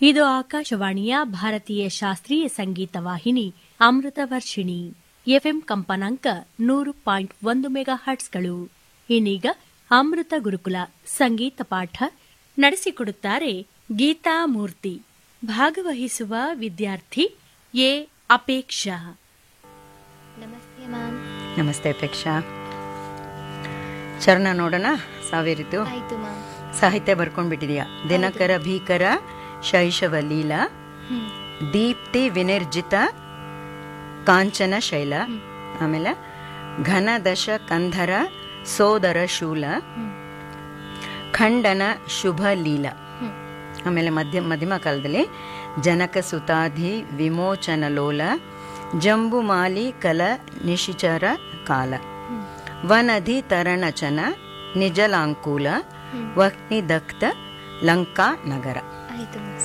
ಇದು ಆಕಾಶವಾಣಿಯ ಭಾರತೀಯ ಶಾಸ್ತ್ರೀಯ ಸಂಗೀತ ವಾಹಿನಿ ಅಮೃತ ವರ್ಷಿಣಿ ಎಫ್ಎಂ ಕಂಪನಾಂಕ 100.1 ಮೆಗಾಹರ್ಟ್ಸ್ಗಳು. ಇನ್ನೀಗ ಅಮೃತ ಗುರುಕುಲ ಸಂಗೀತ ಪಾಠ ನಡೆಸಿಕೊಡುತ್ತಾರೆ ಗೀತಾ ಮೂರ್ತಿ. ಭಾಗವಹಿಸುವ ವಿದ್ಯಾರ್ಥಿ ಎ ಅಪೇಕ್ಷಾ. ನಮಸ್ತೆ ಮ್ಯಾಮ್. ನಮಸ್ತೆ ಅಪೇಕ್ಷಾ. ಚರಣ ನೋಡೋಣ. ಸಾವಿರಿತು ಆಯ್ತು ಮ್ಯಾಮ್. ಸಾಹಿತ್ಯ ಬರ್ಕೊಂಡ್ಬಿಟ್ಟಿದ್ಯಾ? ದಿನಕರ ಭೀಕರ ಶೈಶವ ಲೀಲಾ, ದೀಪ್ತಿ ವಿನಿರ್ಜಿತ ಕಾಂಚನ ಶೈಲ, ಆಮೇಲೆ ಘನದಶ ಕಂಧರ ಸೋದರ ಶೂಲ, ಖಂಡನ ಶುಭ ಲೀಲಾ, ಆಮೇಲೆ ಮಧ್ಯಮ ಕಾಲದಲ್ಲಿ ಜನಕ ಸುತಾಧಿ ವಿಮೋಚನ ಲೋಲ, ಜಂಬುಮಾಲಿ ಕಲ ನಿಶಿಚರ ಕಾಲ, ವನಧಿ ತರಣಚನ ನಿಜಲಾಂಕೂಲ, ವಹ್ನಿ ದಕ್ತ ಲಂಕಾ ನಗರ. ಆಯ್ತು.